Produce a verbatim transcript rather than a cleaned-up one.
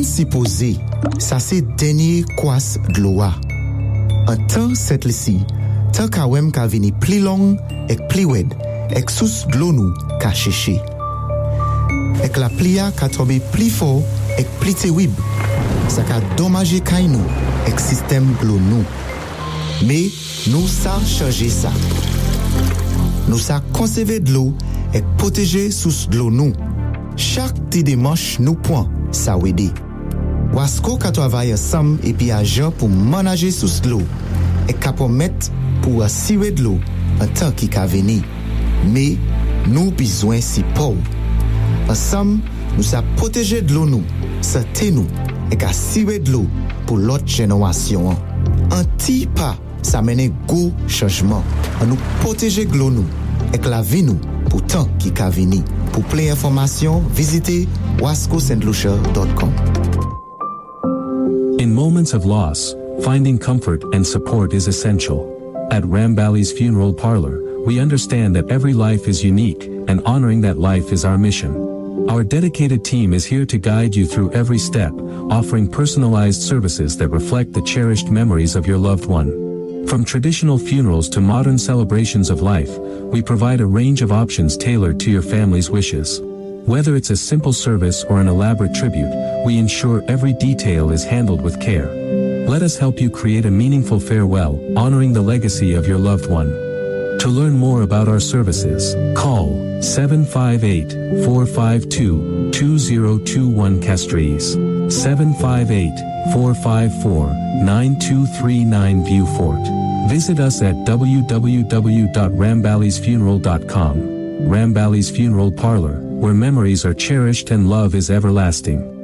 moun si pose, sa se denye kwas dlo a. An tan set lisi, tan ka wem ka vini pli long ek pli wed, ek sous dlo nou ka cheche. Ek la plia ka tombe pli fo ek pli te wib, sa ka domaje kay nou ek sistem dlo nou. Me nou sa chanje sa. Nou sa konseve dlo ek proteje sous dlo nou. Chak ti demanche nou point sa wede. Wasco ka travaye sam epi ajan pou manaje sous dlo ek ka pomet pou asiwe dlo an tan ki ka veni. Me nou bizwen si pou. Ansam nou sa proteje dlo nou, sa te nou ek asiwe dlo pou lot jenerasyon an. An ti pa sa mene go chanjman. An nou proteje dlo nou ek la vi nou pou tan ki ka veni. Pour plus d'informations, visitez wasco st lucia dot com. In moments of loss, finding comfort and support is essential. At Rambally's Funeral Parlor, we understand that every life is unique, and honoring that life is our mission. Our dedicated team is here to guide you through every step, offering personalized services that reflect the cherished memories of your loved one. From traditional funerals to modern celebrations of life, we provide a range of options tailored to your family's wishes. Whether it's a simple service or an elaborate tribute, we ensure every detail is handled with care. Let us help you create a meaningful farewell, honoring the legacy of your loved one. To learn more about our services, call seven five eight, four five two, two zero two one Castries, seven five eight, four five four, nine two three nine Viewfort. Visit us at w w w dot ramballys funeral dot com. Rambally's Funeral Parlor, where memories are cherished and love is everlasting.